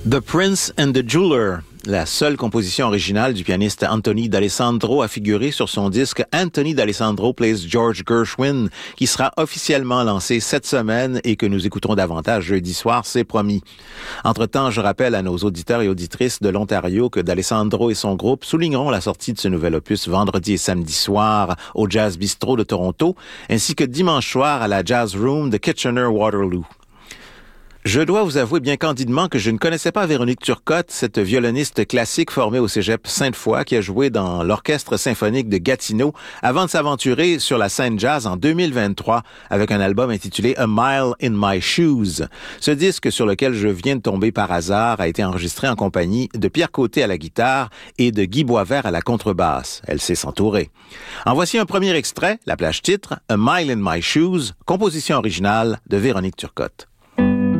The Prince and the Jeweler, la seule composition originale du pianiste Anthony D'Alessandro, a figuré sur son disque Anthony D'Alessandro Plays George Gershwin, qui sera officiellement lancé cette semaine et que nous écouterons davantage jeudi soir, c'est promis. Entre-temps, je rappelle à nos auditeurs et auditrices de l'Ontario que D'Alessandro et son groupe souligneront la sortie de ce nouvel opus vendredi et samedi soir au Jazz Bistro de Toronto, ainsi que dimanche soir à la Jazz Room de Kitchener-Waterloo. Je dois vous avouer bien candidement que je ne connaissais pas Véronique Turcotte, cette violoniste classique formée au cégep Sainte-Foy qui a joué dans l'orchestre symphonique de Gatineau avant de s'aventurer sur la scène jazz en 2023 avec un album intitulé A Mile in My Shoes. Ce disque sur lequel je viens de tomber par hasard a été enregistré en compagnie de Pierre Côté à la guitare et de Guy Boisvert à la contrebasse. Elle sait s'entourer. En voici un premier extrait, la plage titre, A Mile in My Shoes, composition originale de Véronique Turcotte.